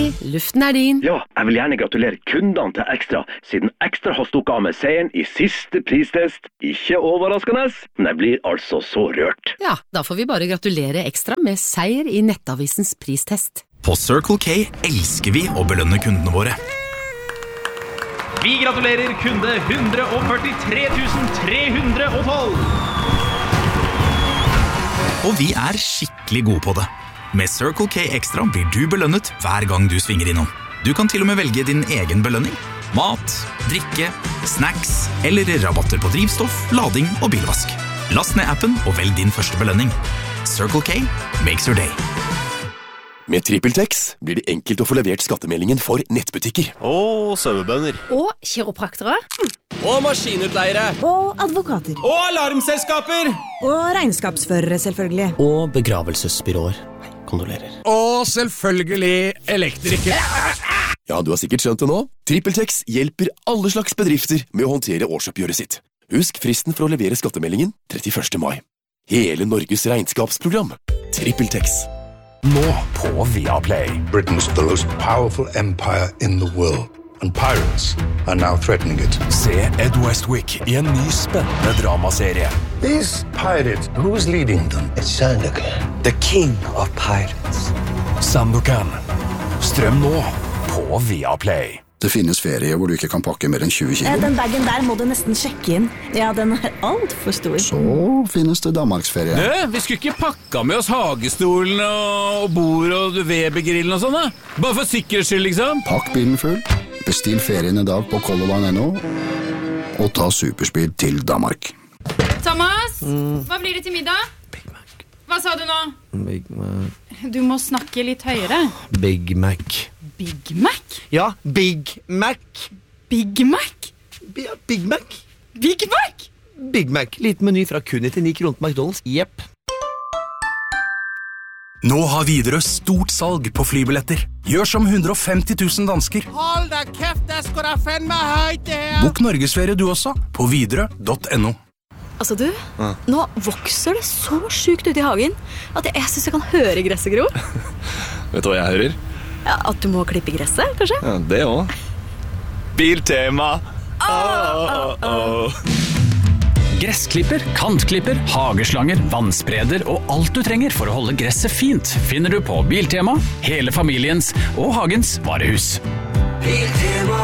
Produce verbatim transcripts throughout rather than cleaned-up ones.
Hei, luften er din. Ja, jeg vil gjerne gratulere kundene til Ekstra, siden Ekstra har stukket av med seieren i siste pristest. Ikke overraskende, men jeg blir altså så rørt. Ja, da får vi bare gratulere Ekstra med seier i Nettavisens pristest. På Circle K elsker vi å belønne kundene våre. Vi gratulerer kunde one hundred forty-three thousand three hundred twelve. Og vi er skikkelig gode på det. Med Circle K Extra blir du belønnet hver gang du svinger innom. Du kan til og med velge din egen belønning. Mat, drikke, snacks eller rabatter på drivstoff, lading og bilvask. Last ned appen og velg din første belønning. Circle K makes your day. Med TrippelTex blir det enkelt å få levert skattemeldingen for nettbutikker. Og sauebønder. Og kiropraktere. Og maskinutleiere. Og advokater. Og alarmselskaper. Og regnskapsførere, selvfølgelig. Og begravelsesbyråer. Kondolerer. Og selvfølgelig elektrikere. Ja, du har sikkert skjønt det nå. TrippelTex hjelper alle slags bedrifter med å håndtere årsoppgjøret sitt. Husk fristen for å levere skattemeldingen trettiførste mai. Hele Norges regnskapsprogram. TrippelTex. Nå på Viaplay. Britain's the most powerful empire in the world, and pirates are now threatening it. Se Ed Westwick i en ny spennende dramaserie. These pirates, who's leading them? It's Sandokan, the king of pirates. Sandokan. Strøm nå på Viaplay. Det finnes ferie hvor du ikke kan pakke mer enn tjue kilo. Den bagen der må du nesten sjekke inn. Ja, den er alt for stor. Så finnes det Danmarksferie. Du, vi skulle ikke pakka med oss hagestolen og bord og Weber-grillen og sånn, da? Bare for sikkerhets skyld, liksom. Pakk bilen full, bestill ferien i dag på Color Line punktum no og ta superspeed til Danmark. Thomas, mm. hva blir det til middag? Big Mac. Hva sa du nå? Big Mac. Du må snakke litt høyere. Big Mac. Big Mac? Ja, Big Mac. Big Mac? Ja, Big Mac. Big Mac? Big Mac. Liten meny fra kun nittionio kroner på McDonald's. Jepp. Nå har Widerøe stort salg på flybilletter. Gjør som one hundred fifty thousand dansker. Hold da kjeft, det skal da fenne høyt det her. Bok norgesferie du også på widerøe punktum no. Altså du, ja. Nå vokser det så sykt ut i hagen at jeg, jeg synes jeg kan høre gresset gro. Vet du hva jeg hører? Ja, at du må klippe gresset, kanskje? Ja, det også. Biltema. Oh, oh, oh. Gressklipper, kantklipper, hageslanger, vannspreder og alt du trenger for å holde gresset fint finner du på Biltema, hele familiens og hagens varehus. Biltema.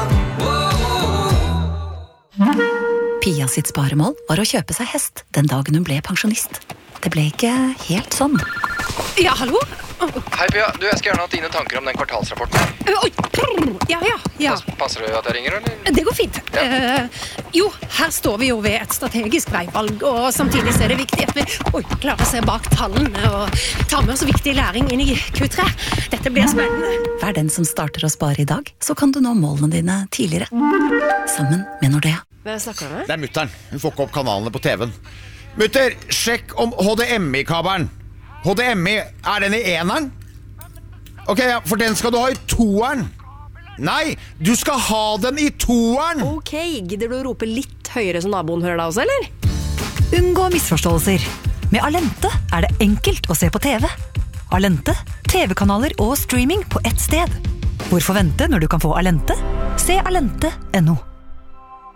Pia sitt sparemål var å kjøpe seg hest den dagen hun ble pensjonist. Det ble ikke helt sånn. Ja, hallo? Hei Pia, du, jeg skal gjerne ha dine tanker om den kvartalsrapporten. Oi, ja, ja, ja. Passer det at jeg ringer, eller? Det går fint. Ja. Uh, jo, her står vi jo ved et strategisk veivalg, og samtidig er det viktig at vi oi, klarer å se bak tallene og ta med oss viktig læring inn i Q tre. Dette blir spennende. Vær den som starter å spare i dag, så kan du nå målene dine tidligere. Sammen med Nordea. Hva snakker du med? Det er mutteren. Hun får ikke opp kanalene på T V-en. Mutter, sjekk om H D M I-kabelen. H D M I, er den i eneren? Ok, ja, for den skal du ha i toeren. Nei, du skal ha den i toeren. Ok, gidder du å rope litt høyere så naboen hører deg også, eller? Unngå misforståelser. Med Alente er det enkelt å se på T V. Alente, T V-kanaler og streaming på ett sted. Hvorfor vente når du kan få Alente? Se alente punktum no.